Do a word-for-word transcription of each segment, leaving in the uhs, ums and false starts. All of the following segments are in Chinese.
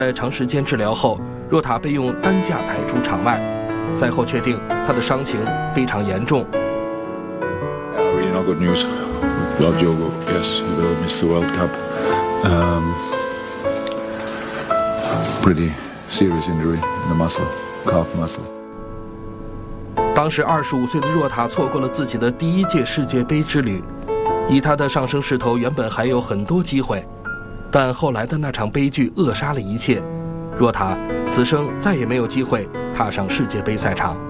在长时间治疗后，若塔被用担架抬出场外。赛后确定他的伤情非常严重。 Uh, really not good news. About Diogo, yes, he will miss the World Cup. Um, pretty serious injury in the muscle, calf muscle. 当时二十五岁的若塔错过了自己的第一届世界杯之旅，以他的上升势头，原本还有很多机会，但后来的那场悲剧扼杀了一切。若塔此生再也没有机会踏上世界杯赛场。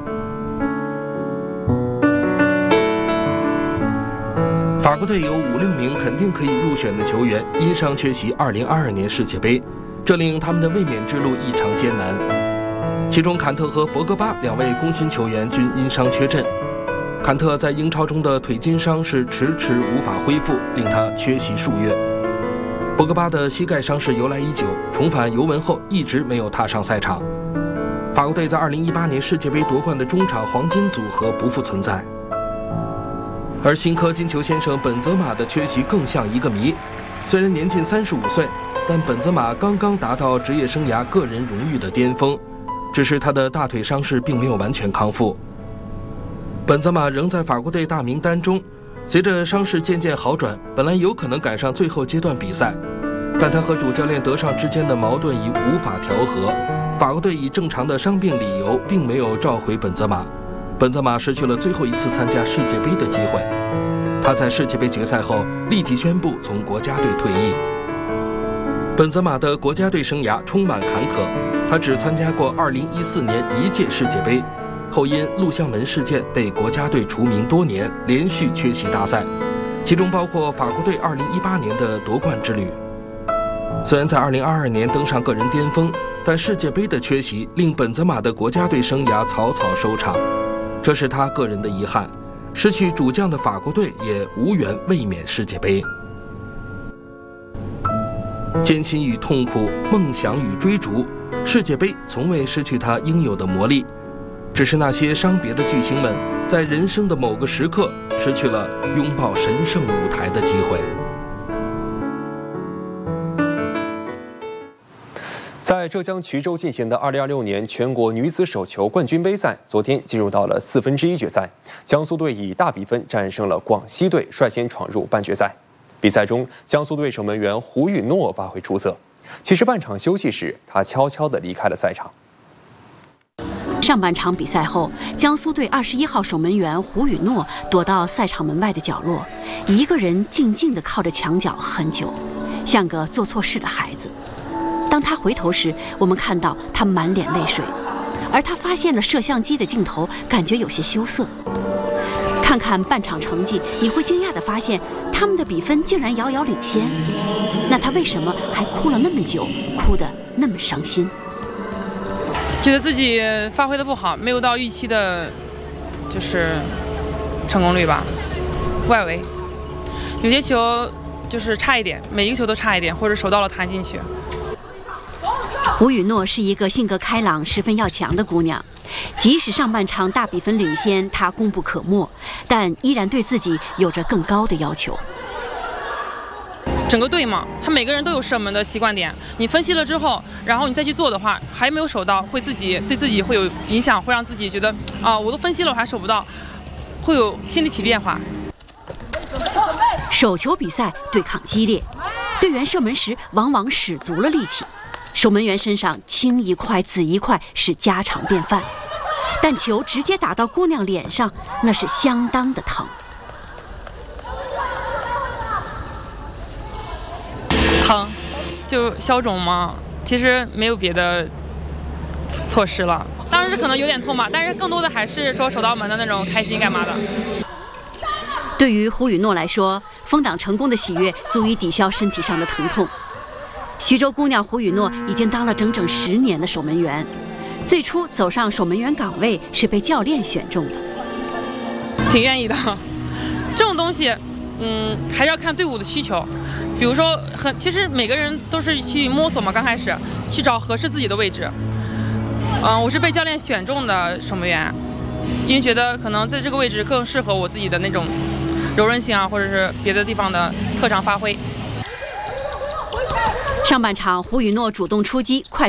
法国队有五六名肯定可以入选的球员因伤缺席二零二二年世界杯，这令他们的卫冕之路异常艰难。其中坎特和博格巴两位功勋球员均因伤缺阵。坎特在英超中的腿筋伤势迟迟无法恢复，令他缺席数月。博格巴的膝盖伤势由来已久，重返尤文后一直没有踏上赛场。法国队在二零一八年世界杯夺冠的中场黄金组合不复存在。而新科金球先生本泽马的缺席更像一个谜。虽然年近三十五岁，但本泽马刚刚达到职业生涯个人荣誉的巅峰，只是他的大腿伤势并没有完全康复。本泽马仍在法国队大名单中，随着伤势渐渐好转，本来有可能赶上最后阶段比赛，但他和主教练德尚之间的矛盾已无法调和。法国队以正常的伤病理由，并没有召回本泽马。本泽马失去了最后一次参加世界杯的机会。他在世界杯决赛后立即宣布从国家队退役。本泽马的国家队生涯充满坎坷，他只参加过二零一四年一届世界杯，后因录像门事件被国家队除名多年，连续缺席大赛，其中包括法国队二零一八年的夺冠之旅。虽然在二零二二年登上个人巅峰，但世界杯的缺席令本泽马的国家队生涯草草收场，这是他个人的遗憾。失去主将的法国队也无缘卫冕世界杯。艰辛与痛苦，梦想与追逐，世界杯从未失去它应有的魔力，只是那些伤别的巨星们在人生的某个时刻失去了拥抱神圣舞台的机会。 在浙江衢州进行的二零二六年全国女子手球冠军杯赛，昨天进入到了四分之一决赛。江苏队以大比分战胜了广西队，率先闯入半决赛。比赛中，江苏队守门员胡允诺发挥出色。其实半场休息时，他悄悄地离开了赛场。 上半场比赛后，江苏队二十一号守门员胡允诺躲到赛场门外的角落，一个人静静地靠着墙角很久，像个做错事的孩子。当他回头时，我们看到他满脸泪水，而他发现了摄像机的镜头，感觉有些羞涩。看看半场成绩，你会惊讶地发现，他们的比分竟然遥遥领先。那他为什么还哭了那么久，哭得那么伤心？ 觉得自己发挥的不好，没有到预期的，就是成功率吧。外围有些球就是差一点，每一个球都差一点，或者手到了弹进去。 胡允诺是一个性格开朗、十分要强的姑娘，即使上半场大比分领先，她功不可没，但依然对自己有着更高的要求。 整个队嘛，他每个人都有射门的习惯点，你分析了之后，然后你再去做的话，还没有守到，会自己对自己会有影响，会让自己觉得啊，我都分析了，我还守不到，会有心理起变化。 手球比赛对抗激烈，队员射门时往往使足了力气。守门员身上青一块紫一块是家常便饭，但球直接打到姑娘脸上，那是相当的疼。 疼，就消肿嘛，其实没有别的措施了。当然是可能有点痛嘛，但是更多的还是说守到门的那种开心干嘛的。 对于胡允诺来说，封挡成功的喜悦足以抵消身体上的疼痛。徐州姑娘胡允诺已经当了整整十年的守门员，最初走上守门员岗位是被教练选中的。 挺愿意的，这种东西，嗯，还是要看队伍的需求。比如说，很其实每个人都是去摸索嘛，刚开始去找合适自己的位置。嗯，我是被教练选中的守门员，因为觉得可能在这个位置更适合我自己的那种柔韧性啊，或者是别的地方的特长发挥。 上半场，胡允诺主动出击，快